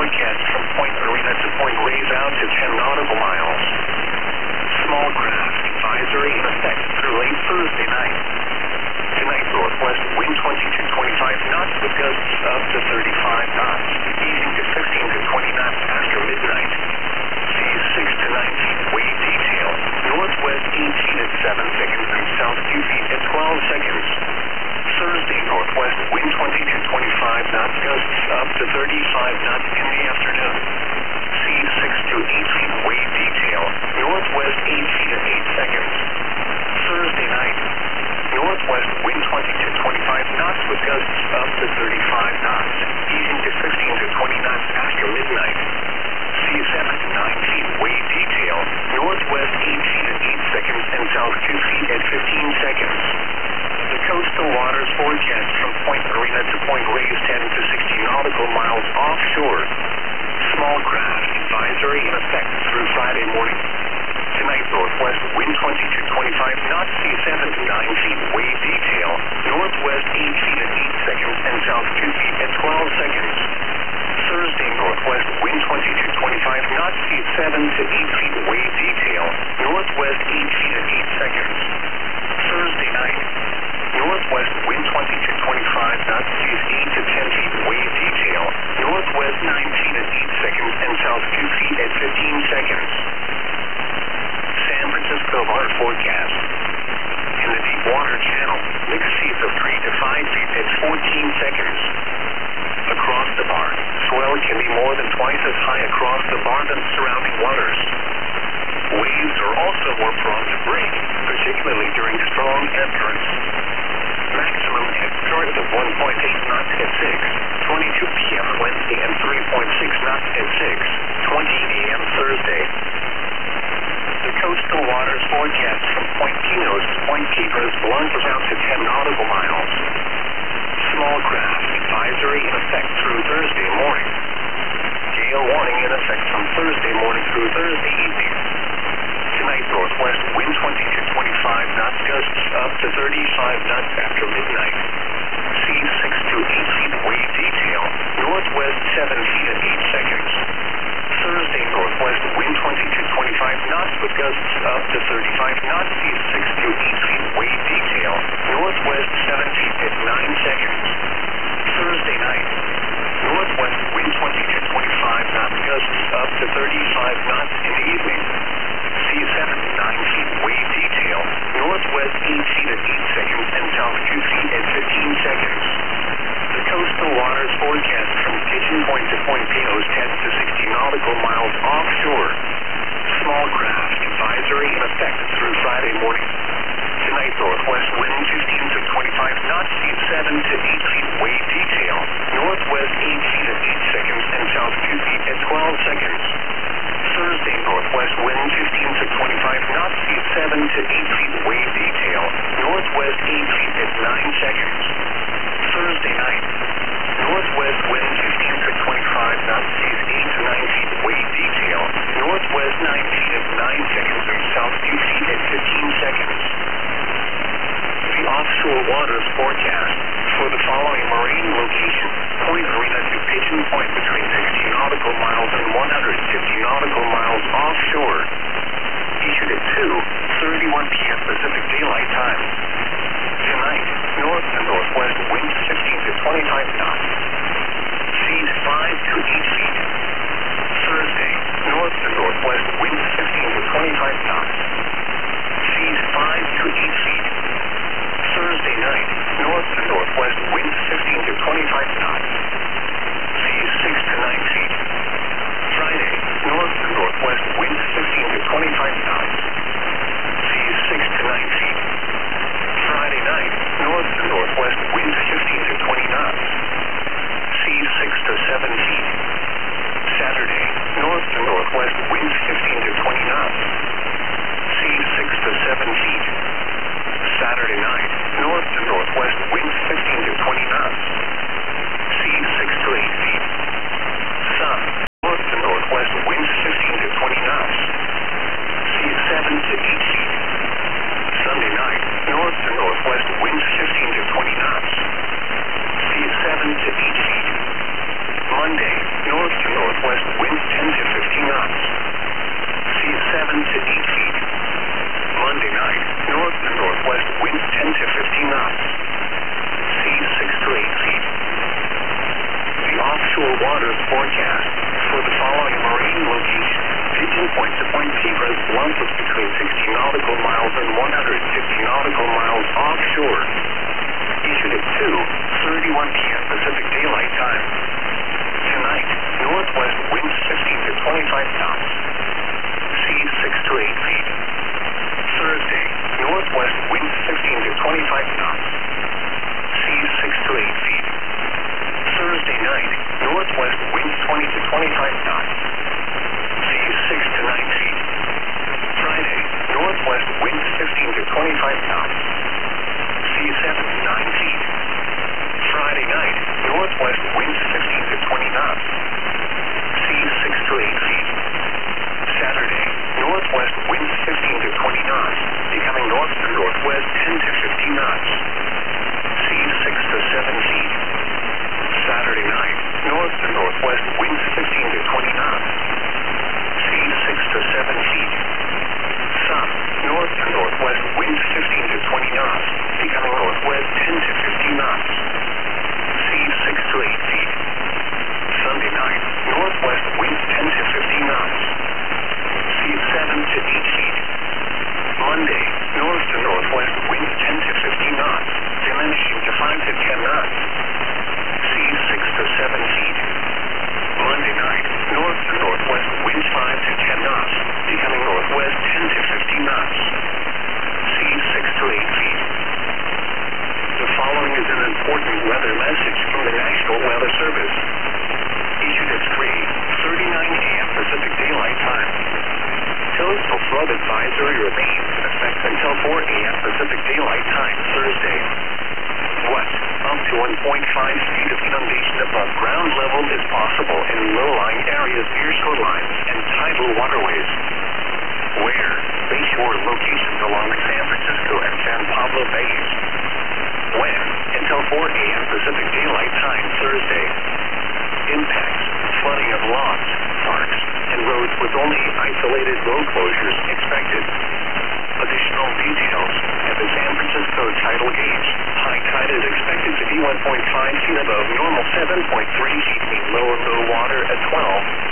forecast from Point Marina to Point Reyes out to 10 nautical miles. Small craft advisory in effect through late Thursday night. Tonight, northwest wind 20 to 25 knots with gusts up to 35 knots, easing to 15 to 20 knots after midnight. Seas 6 to 9 feet, wave detail, northwest 18 at 7 seconds and south 2 feet at 12 seconds. Thursday, northwest wind 20 to 25 knots, gusts up to 35 knots in the afternoon. Seas 6 to 8 feet, wave detail, northwest 8 feet at 8 seconds. Thursday night, northwest wind 20 to 25 knots with gusts up to 35 knots, easing to 15 to 20 knots after midnight. Seas 7 to 9 feet, wave detail, northwest 8 feet at 8 seconds and south 2 feet at 15 seconds. The coastal waters forecast from Point Marina to Point Reyes 10 to 60 nautical miles offshore. Small craft advisory in effect through Friday morning. Tonight, northwest wind 20 to 25 knots, sea 7 to 9 feet, wave detail, northwest 8 feet at 8 seconds and south 2 feet at 12 seconds. Thursday, northwest wind 20 to 25 knots, sea 7 to 8 feet, wave detail, northwest 8 feet at 8 seconds. Thursday night, northwest wind 20 to 25 knots, seas 8 to 10 feet, wave detail, northwest 9 feet at 8 seconds and south 2 feet at 15 seconds. San Francisco water forecast. In the deep water channel, mixed seas of 3 to 5 feet at 14 seconds. Across the bar, swell can be more than twice as high across the bar than surrounding waters. Waves are also more prone to break, particularly during strong ebb currents. Maximum ebb current of 1.8 knots at 6:22 p.m. Wednesday and 3.6 knots at 6:20 a.m. Thursday. The coastal waters forecast from Point Pinos to Point Keepers plunges out to 10 nautical miles. Small craft advisory in effect through Thursday morning. Gale warning in effect from Thursday morning through Thursday evening. Tonight, northwest wind 20 to 25 knots, gusts up to 35 knots after midnight. Seas 6 to 8 feet, wave detail, northwest 7 feet at 8 seconds. Thursday, northwest wind 20 to 25 knots with gusts up to 35 knots, seas 6 to 8 feet, wave detail, northwest 7 feet at 9 seconds. Thursday night, northwest wind 20 to 25 knots, gusts up to 35 knots in the evening. Seas 7 to 9 feet, wave detail, northwest 8 feet at 8 seconds and south 2 feet at 15 seconds. The coastal waters forecast from Pigeon Point to Point Pinos 10 to 60 nautical miles offshore. Small craft advisory in effect through Friday morning. Tonight, northwest wind 15 to 25 knots, seas 7 to 8 feet, wave detail, northwest 8 feet at 8 seconds and south 2 feet at 12 seconds. Thursday, northwest wind 15 to 25 knots, seas 7 to 8 feet, wave detail, northwest 8 feet at 9 seconds. Thursday night, northwest wind 15 to 25 knots, seas 8 to 9 feet, wave detail, northwest 9 feet at 9 seconds and south 2 feet at 15 seconds. The offshore waters forecast for the following marine location: Point Marina to Pigeon Point between 60 nautical miles and 150 nautical miles offshore. Issued at 2:31 p.m. Pacific Daylight Time. Tonight, north to northwest winds 15 to 25 knots. Seas 5 to 8 feet. Thursday, north to northwest winds 15 to 25 knots. Seas 5 to 8 feet. Thursday night, north to northwest winds 15 to 25 knots. Seas 6 to 9 feet. Friday, north to northwest winds 15 to 25 knots. Seas 6 to 9 feet. Friday night, north to northwest winds 15 to 20 knots. Seas 6 to 7 feet. conflict between 60 nautical miles and 150 nautical miles offshore. Issued at 2:31 p.m. Pacific Daylight Time. Tonight, northwest winds 15 to 25 knots. Seas 6 to 8 feet. Thursday, northwest winds 15 to 25 knots. Seas 6 to 8 feet. Thursday night, northwest winds 20 to 25 knots. Seas 6 to 9 feet. Friday, northwest winds 15 to 25 knots. Seas 7 to 9 feet. Friday night, northwest winds 15 to 20 knots. Seas 6 to 8 feet. Saturday, northwest winds 15 to 20 knots, becoming north to northwest 10 to 15 knots. Seas 6 to 7 feet. Saturday night, north to northwest winds 15 to 20 knots. Seas 6 to 7 feet. Sun, north to northwest winds 15 to 20 knots, becoming northwest 10 to 15 knots. Seas 6 to 8 feet. Sunday night, northwest winds 10 to 15 knots. Seas 7 to 8 feet. Monday, north to northwest winds 10 to 15 knots, diminishing to 5 to 10 knots. Seas 6 to 7 feet. Monday night, north to northwest winds 5 to 10 knots, becoming northwest 10 to 15 knots. Seas 6 to 8 feet. The following is an important weather message from the National Weather Service. Issued at 3:39 a.m. Pacific Daylight Time. Coastal flood advisory remains in effect until 4 a.m. Pacific Daylight Time Thursday. What? Up to 1.5 feet of inundation above ground level is possible in low-lying areas near shorelines and tidal waterways. Where? Bayshore locations along the San Francisco and San Pablo Bays. When? Until 4 a.m. Pacific Daylight Time Thursday. Impacts, flooding of lots, parks, and roads with only isolated road closures expected. Additional details at the San Francisco tidal gauge. High tide is expected to be 1.5 feet above normal, 7.3 feet mean low water at 12.